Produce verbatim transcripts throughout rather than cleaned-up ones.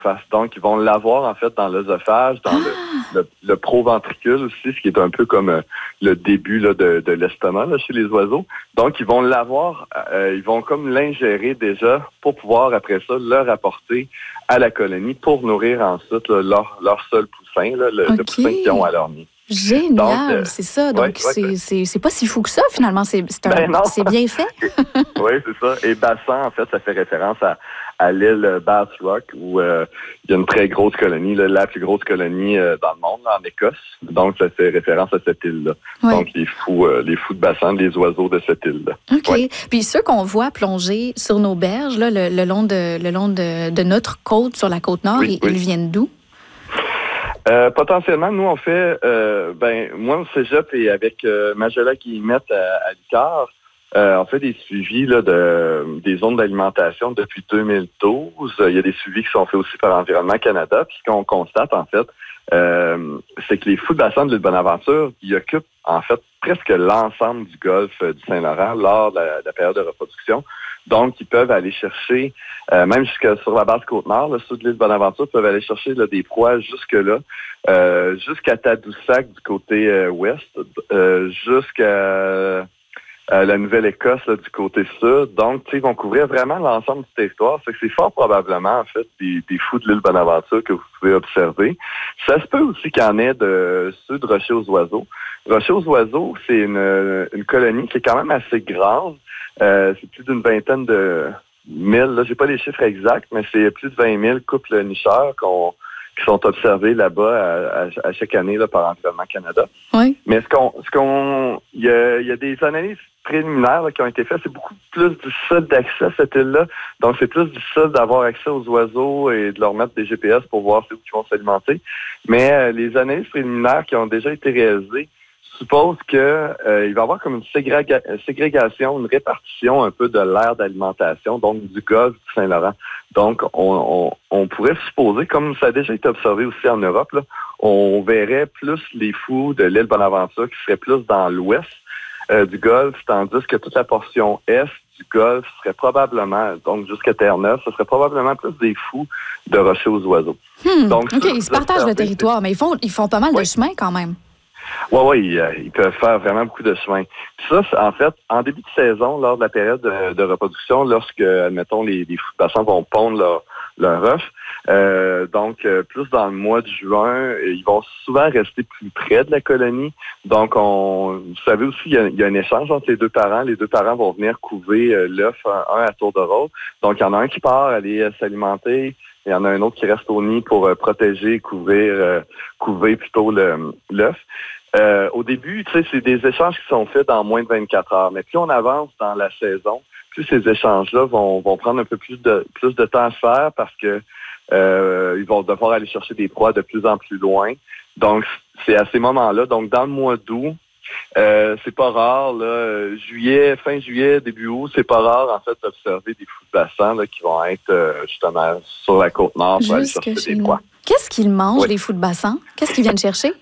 face. Donc, ils vont l'avoir, en fait, dans l'œsophage, dans le, le, le proventricule aussi, ce qui est un peu comme euh, le début là, de, de l'estomac là, chez les oiseaux. Donc, ils vont l'avoir, euh, ils vont comme l'ingérer déjà pour pouvoir, après ça, le rapporter à la colonie pour nourrir ensuite là, leur, leur seul poussin, là, le, okay. le poussin qu'ils ont à leur nid. Génial, donc, euh, c'est ça. Donc, ouais, c'est, ouais. C'est, c'est pas si fou que ça, finalement. C'est, c'est, un, ben c'est bien fait. Oui, c'est ça. Et Bassan, en fait, ça fait référence à, à l'île Bass Rock, où euh, il y a une très grosse colonie, là, la plus grosse colonie euh, dans le monde, là, en Écosse. Donc, ça fait référence à cette île-là. Ouais. Donc, les fous, euh, les fous de Bassan, les oiseaux de cette île-là. OK. Ouais. Puis, ceux qu'on voit plonger sur nos berges, là, le, le long, de, le long de, de notre côte, sur la côte nord, oui, ils, oui. ils viennent d'où? Euh, potentiellement, nous, on fait, euh, ben, moi, au cégep et avec euh, Majella Guillemette à, à l'Icard, euh, on fait des suivis là, de, des zones d'alimentation depuis deux mille douze. Il y a des suivis qui sont faits aussi par Environnement Canada. Puis ce qu'on constate, en fait, euh, c'est que les fous de bassin de l'île Bonaventure, ils occupent, en fait, presque l'ensemble du golfe du Saint-Laurent lors de la, de la période de reproduction. Donc, ils peuvent aller chercher, euh, même jusqu'à sur la base Côte-Nord, le sud de l'île Bonaventure, peuvent aller chercher là, des proies jusque-là, euh, jusqu'à Tadoussac du côté euh, ouest, euh, jusqu'à euh, la Nouvelle-Écosse là, du côté sud. Donc, tu sais, ils vont couvrir vraiment l'ensemble du territoire. C'est que c'est fort probablement, en fait, des, des fous de l'île Bonaventure que vous pouvez observer. Ça se peut aussi qu'il y en ait de ceux de Rocher aux Oiseaux. Rocher aux Oiseaux, c'est une, une colonie qui est quand même assez grande. Euh, c'est plus d'une vingtaine de mille, là, j'ai pas les chiffres exacts, mais c'est plus de vingt mille couples nicheurs qu'on, qui sont observés là-bas à, à, à chaque année là, par Environnement Canada. Oui. Mais ce qu'on, ce qu'on, il y a, y a des analyses préliminaires là, qui ont été faites, c'est beaucoup plus difficile d'accès à cette île-là. Donc, c'est plus difficile d'avoir accès aux oiseaux et de leur mettre des G P S pour voir où ils vont s'alimenter. Mais euh, les analyses préliminaires qui ont déjà été réalisées suppose que euh, il va y avoir comme une ségréga- ségrégation, une répartition un peu de l'aire d'alimentation, donc du golfe du Saint-Laurent. Donc, on, on, on pourrait supposer, comme ça a déjà été observé aussi en Europe, là, on verrait plus les fous de l'île Bonaventure qui seraient plus dans l'ouest euh, du golfe, tandis que toute la portion est du golfe serait probablement, donc jusqu'à Terre-Neuve, ce serait probablement plus des fous de Rocher aux Oiseaux. Hmm, donc, OK, ça, ils se partagent le territoire, mais ils font, ils font pas mal oui. de chemin quand même. Oui, oui, ils, ils peuvent faire vraiment beaucoup de chemin. Puis ça, en fait, en début de saison, lors de la période de, de reproduction, lorsque, admettons, les, les fous de bassin vont pondre leur, leur œuf, euh, donc euh, plus dans le mois de juin, ils vont souvent rester plus près de la colonie. Donc, on, vous savez aussi, il y a, il y a un échange entre les deux parents. Les deux parents vont venir couver euh, l'œuf, un, un à tour de rôle. Donc, il y en a un qui part aller euh, s'alimenter. Il y en a un autre qui reste au nid pour euh, protéger et couvrir, euh, couver plutôt le, l'œuf. Euh, au début, tu sais, c'est des échanges qui sont faits dans moins de vingt-quatre heures. Mais plus on avance dans la saison, plus ces échanges-là vont, vont prendre un peu plus de plus de temps à se faire parce que euh, ils vont devoir aller chercher des proies de plus en plus loin. Donc, c'est à ces moments-là. Donc, dans le mois d'août, Euh, c'est pas rare, là, juillet, fin juillet, début août, c'est pas rare, en fait, d'observer des fous de bassin là, qui vont être euh, justement sur la côte nord pour aller chercher des proies. Qu'est-ce qu'ils mangent, oui. les fous de bassin? Qu'est-ce qu'ils viennent chercher?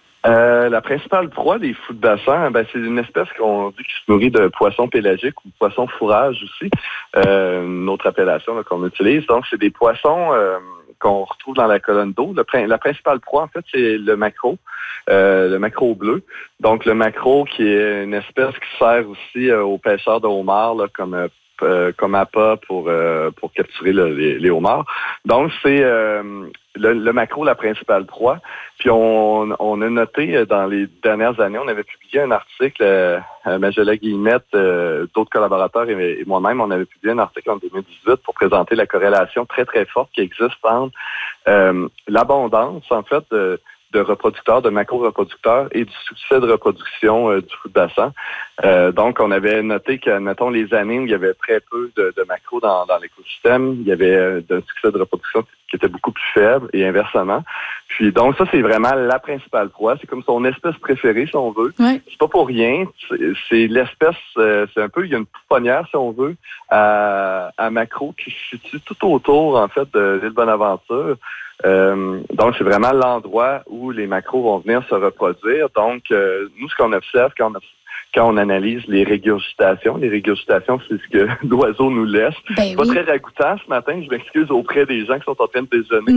Euh, la principale proie des fous de bassin, ben, c'est une espèce qu'on dit qui se nourrit de poissons pélagiques ou poissons fourrage aussi, euh, une autre appellation là, qu'on utilise. Donc, c'est des poissons euh, qu'on retrouve dans la colonne d'eau. Le, la principale proie, en fait, c'est le maquereau, euh, le maquereau bleu. Donc, le maquereau qui est une espèce qui sert aussi euh, aux pêcheurs de homards, là, comme euh, Euh, comme appât pour euh, pour capturer le, les, les homards. Donc, c'est euh, le, le maquereau la principale proie. Puis, on, on a noté dans les dernières années, on avait publié un article, euh, Majella Guillemette, euh, d'autres collaborateurs et, et moi-même, on avait publié un article en deux mille dix-huit pour présenter la corrélation très, très forte qui existe entre euh, l'abondance, en fait, de de reproducteurs, de macro-reproducteurs et du succès de reproduction euh, du fou de bassin. Euh, donc, on avait noté que, mettons, les années où il y avait très peu de, de macros dans, dans l'écosystème, il y avait euh, un succès de reproduction qui était beaucoup plus faible et inversement. Puis, donc, ça, c'est vraiment la principale proie. C'est comme son espèce préférée, si on veut. Oui. C'est pas pour rien. C'est, c'est l'espèce, euh, c'est un peu, il y a une pouponnière, si on veut, à, à macro qui se situe tout autour, en fait, de l'île Bonaventure. Euh, donc, c'est vraiment l'endroit où les macros vont venir se reproduire. Donc, euh, nous, ce qu'on observe quand on, quand on analyse les régurgitations. Les régurgitations, c'est ce que l'oiseau nous laisse. Ben pas oui. très ragoûtant ce matin. Je m'excuse auprès des gens qui sont en train de déjeuner.